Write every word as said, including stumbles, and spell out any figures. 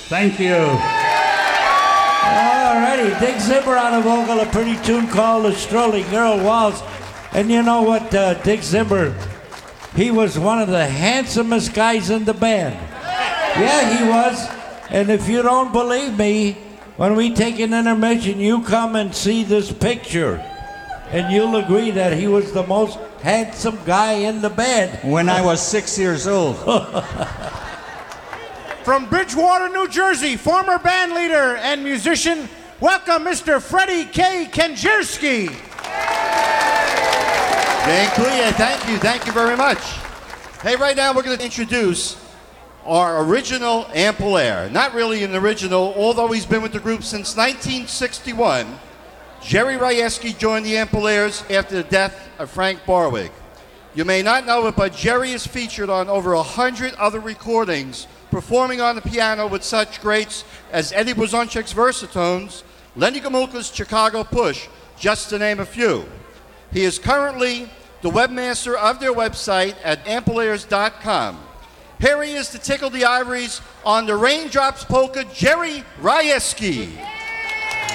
Thank you. All righty, Dick Zimmer on the vocal, a pretty tune called The Strolling Girl Waltz. And you know what, uh, Dick Zimmer, he was one of the handsomest guys in the band. Yeah, he was. And if you don't believe me, when we take an intermission, you come and see this picture. And you'll agree that he was the most handsome guy in the band. When I was six years old. From Bridgewater, New Jersey, former band leader and musician, welcome Mister Freddie K. Kenjirski. Dziękuję, thank you, thank you very much. Hey, right now we're going to introduce our original Ampulaire. Not really an original, although he's been with the group since nineteen sixty-one. Jerry Rajewski joined the Ampulaires after the death of Frank Barwig. You may not know it, but Jerry is featured on over a hundred other recordings, performing on the piano with such greats as Eddie Blazonczyk's Versatones, Lenny Gomulka's Chicago Push, just to name a few. He is currently the webmaster of their website at ampulaires dot com. Here he is to tickle the ivories on the Raindrops Polka, Jerry Rajewski.